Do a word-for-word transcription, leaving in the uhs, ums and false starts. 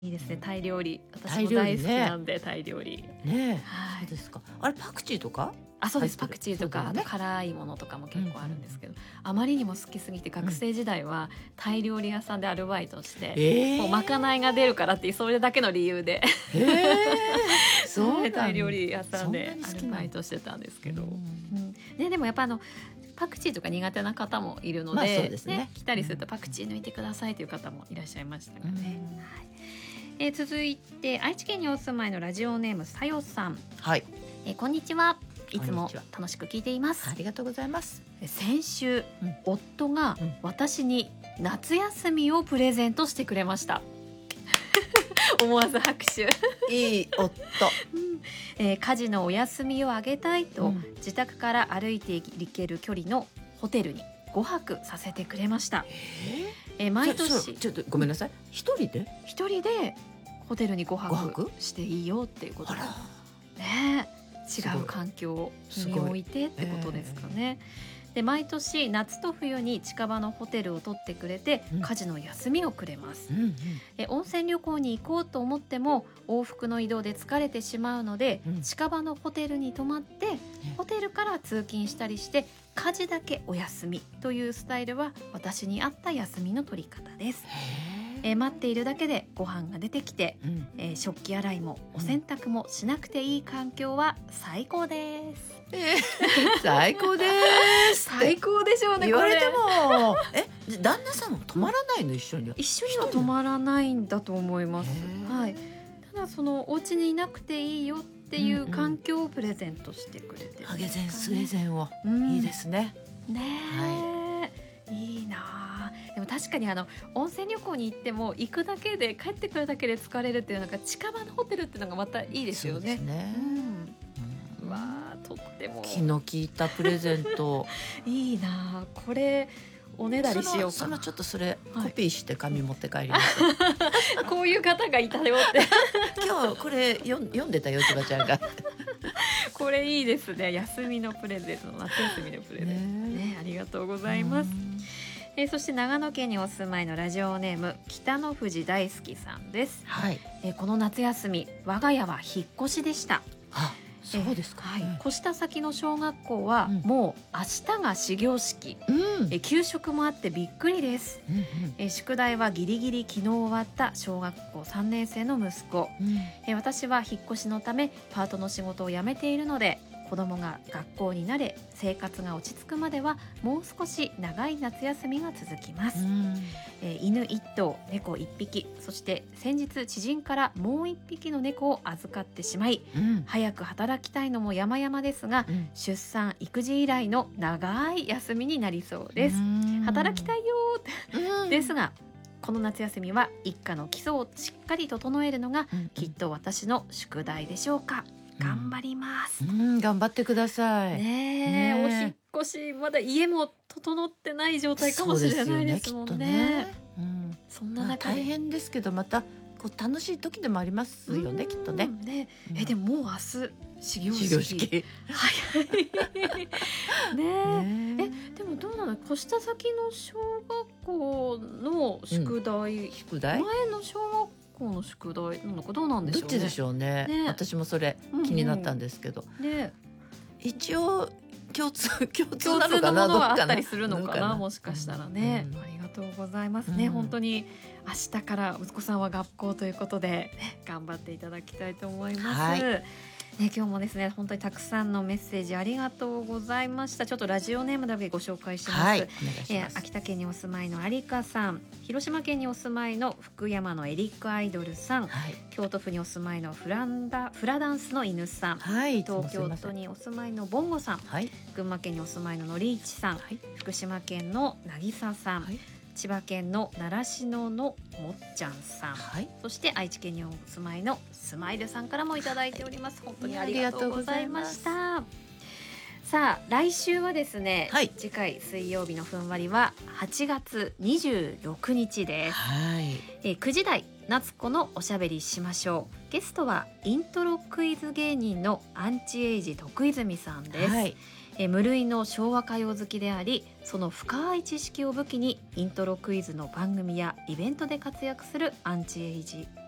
いいですね、タイ料理。私も大好きなんで、タイ料理ね。 はい、 そうですか。あれパクチーとか？ あ、そうです。パクチーとか、 ね、 あと辛いものとかも結構あるんですけど、うん、あまりにも好きすぎて学生時代はタイ料理屋さんでアルバイトして、うん、もうまかないが出るからっていうそれだけの理由で、 えー、そうタイ料理屋さんでアルバイトしてたんですけど、うんうんね、でもやっぱあのパクチーとか苦手な方もいるので、まあそうですねね、来たりするとパクチー抜いてくださいという方もいらっしゃいましたがね、うんはいえー、続いて愛知県にお住まいのラジオネームさよさん、 はいえー、こんにちは。いつも楽しく聞いています。 ありがとうございます。 先週、うん、夫が私に夏休みをプレゼントしてくれました。思わず拍手。 いい夫、 うんえー、家事のお休みをあげたいと、うん、自宅から歩いて行ける距離のホテルにごはくさせてくれました。えーえー、毎年ちょっとごめんなさい、一人で一人でホテルにごはくしていいよっていうことでね、違う環境に置いてってことですかね。で毎年夏と冬に近場のホテルを取ってくれて、うん、家事の休みをくれます、うんうん、え温泉旅行に行こうと思っても往復の移動で疲れてしまうので、うん、近場のホテルに泊まって、うん、ホテルから通勤したりして家事だけお休みというスタイルは私に合った休みの取り方です。えー、待っているだけでご飯が出てきて、うんえー、食器洗いもお洗濯もしなくていい環境は最高です、 えー、最高です最高でしょうね。 言われてもえ旦那さんも泊まらないの？一緒に一緒には泊まらないんだと思います、はい、ただそのお家にいなくていいよっていう環境をプレゼントしてくれてるんですかね。 ハゲゼンスウェーゼンを、うん、いいですね。 ねえ、はい、いいな。でも確かにあの温泉旅行に行っても行くだけで帰ってくるだけで疲れるっていうのが近場のホテルっていうのがまたいいですよね。 そうですね、 うん、うわとっても気の利いたプレゼントいいな。これおねだりしようかな。 そのちょっとそれコピーして紙持って帰ります、 はい、こういう方がいたよって今日これ読んでたよ千葉ちゃんがこれいいですね。休みのプレゼント、夏休みのプレゼント ね, ねありがとうございます。えー、そして長野県にお住まいのラジオネーム北の富士大好きさんです、はいえー、この夏休み我が家は引っ越しでした。 あ、そうですか、 えーはい、越した先の小学校はもう明日が始業式、うんえー、給食もあってびっくりです、うんうんえー、宿題はギリギリ昨日終わった小学校さんねん生の息子、うんえー、私は引っ越しのためパートの仕事を辞めているので子供が学校に慣れ生活が落ち着くまではもう少し長い夏休みが続きます、うんえー、犬いっ頭、猫いっぴき、そして先日知人からもういっぴきの猫を預かってしまい、うん、早く働きたいのも山々ですが、うん、出産育児以来の長い休みになりそうです。うん働きたいよー、うん、ですがこの夏休みは一家の基礎をしっかり整えるのがきっと私の宿題でしょうか。頑張ります、 うん、頑張ってくださいね, ねお引っ越しまだ家も整ってない状態かもしれないですもん ね, ね、うん、そんな中で、 まあ、大変ですけどまたこう楽しい時でもありますよねきっとね。 ねえでももう明日始業式、 始業式早いねねえでもどうなの？越した先の小学校の宿題、うん、 宿題前の小学校の宿題なのかどうなんでしょうね。 どっちでしょう ね, ね私もそれ気になったんですけど、うんうんね、一応共通共通なのかな、 共通のものはあったりするのかな、もしかしたらね、うん、ありがとうございますね、うん、本当に明日から息子さんは学校ということで、ね、頑張っていただきたいと思います、はいね、今日もですね本当にたくさんのメッセージありがとうございました。ちょっとラジオネームだけご紹介します、はい、お願いします。えー、秋田県にお住まいの有香さん、広島県にお住まいの福山のエリックアイドルさん、はい、京都府にお住まいのフランダフラダンスの犬さん、はい、東京都にお住まいのボンゴさん、はい、群馬県にお住まいののりいちさん、はい、福島県のなぎささん、はい、千葉県の習志野のもっちゃんさん、はい、そして愛知県にお住まいのスマイルさんからもいただいております、はい、本当にありがとうございました。さあ来週はですね、はい、次回水曜日のふんわりははちがつにじゅうろくにちです、はい、えくじ台夏子のおしゃべりしましょう。ゲストはイントロクイズ芸人のアンチエイジ徳泉さんです、はい、え無類の昭和歌謡好きでありその深い知識を武器にイントロクイズの番組やイベントで活躍するアンチエイジ